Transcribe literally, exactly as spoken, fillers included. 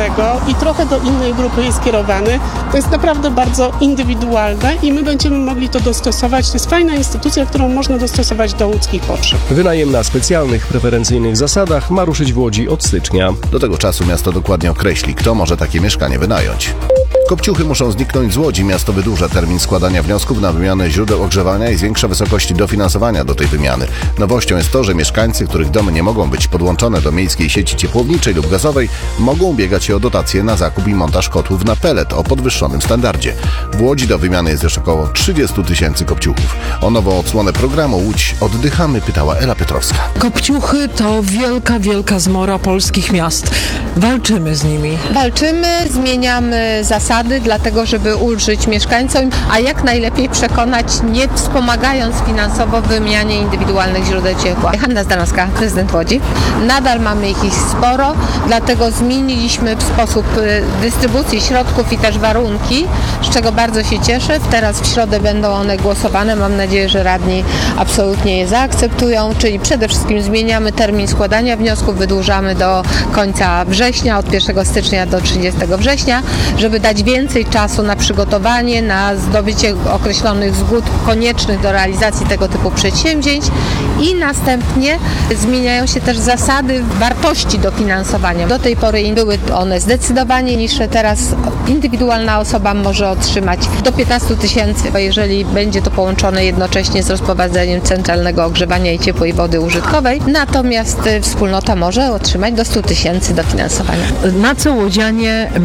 innego i trochę do innej grupy jest kierowany. To jest naprawdę bardzo indywidualne i my będziemy mogli to dostosować. To jest fajna instytucja, którą można dostosować do łódzkich potrzeb. Wynajem na specjalnych, preferencyjnych zasadach ma ruszyć w Łodzi od stycznia. Do tego czasu miasto dokładnie określi, kto może takie mieszkanie wynająć. Kopciuchy muszą zniknąć z Łodzi. Miasto wydłuża termin składania wniosków na wymianę źródeł ogrzewania i zwiększa wysokości dofinansowania do tej wymiany. Nowością jest to, że mieszkańcy, których domy nie mogą być podłączone do miejskiej sieci ciepłowniczej lub gazowej, mogą ubiegać się o dotacje na zakup i montaż kotłów na pelet o podwyższonym standardzie. W Łodzi do wymiany jest już około trzydzieści tysięcy kopciuchów. O nową odsłonę programu Łódź oddychamy, pytała Ela Piotrowska. Kopciuchy to wielka, wielka zmora polskich miast. Walczymy z nimi. Walczymy, zmieniamy zasady, dlatego żeby ulżyć mieszkańcom, a jak najlepiej przekonać, nie wspomagając finansowo w wymianie indywidualnych źródeł ciepła. Hanna Zdanowska, prezydent Łodzi. Nadal mamy ich sporo, dlatego zmieniliśmy sposób dystrybucji środków i też warunki, z czego bardzo się cieszę. Teraz w środę będą one głosowane. Mam nadzieję, że radni absolutnie je zaakceptują, czyli przede wszystkim zmieniamy termin składania wniosków, wydłużamy do końca września, od pierwszego stycznia do trzydziestego września, żeby dać więcej czasu na przygotowanie, na zdobycie określonych zgód koniecznych do realizacji tego typu przedsięwzięć i następnie zmieniają się też zasady wartości dofinansowania. Do tej pory były one zdecydowanie niższe, teraz indywidualna osoba może otrzymać do piętnastu tysięcy, jeżeli będzie to połączone jednocześnie z rozprowadzeniem centralnego ogrzewania i ciepłej wody użytkowej, natomiast wspólnota może otrzymać do stu tysięcy dofinansowania. Na co łodzianie